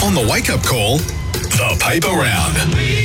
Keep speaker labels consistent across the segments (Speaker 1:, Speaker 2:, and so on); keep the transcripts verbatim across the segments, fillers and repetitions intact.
Speaker 1: On the wake-up call, the paper round.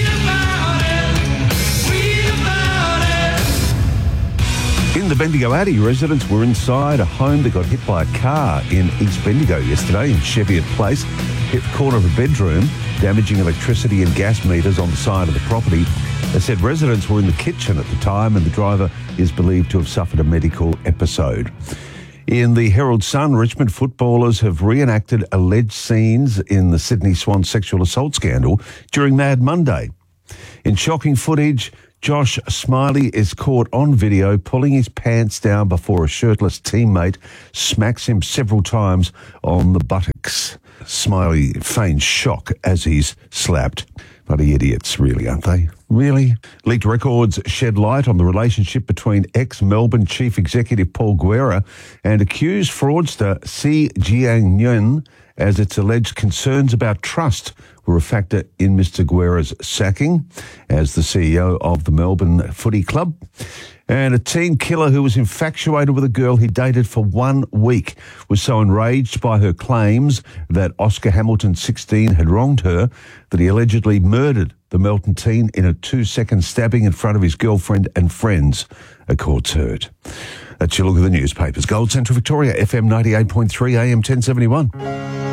Speaker 2: In the Bendigo Addy, residents were inside a home that got hit by a car in East Bendigo yesterday in Cheviot Place. Hit the corner of a bedroom, damaging electricity and gas meters on the side of the property. They said residents were in the kitchen at the time and the driver is believed to have suffered a medical episode. In the Herald Sun, Richmond footballers have reenacted alleged scenes in the Sydney Swans sexual assault scandal during Mad Monday. In shocking footage, Josh Smiley is caught on video pulling his pants down before a shirtless teammate smacks him several times on the buttocks. Smiley feigns shock as he's slapped. Bloody idiots, really, aren't they? Really? Leaked records shed light on the relationship between ex-Melbourne Chief Executive Paul Guerra and accused fraudster Si Jiangyun, as its alleged concerns about trust were a factor in Mister Guerra's sacking as the C E O of the Melbourne Footy Club. And a teen killer who was infatuated with a girl he dated for one week was so enraged by her claims that Oscar Hamilton, sixteen, had wronged her that he allegedly murdered the Melton teen in a two-second stabbing in front of his girlfriend and friends, a court's heard. That's your look at the newspapers. Gold Central Victoria, F M ninety-eight point three, A M ten seventy-one.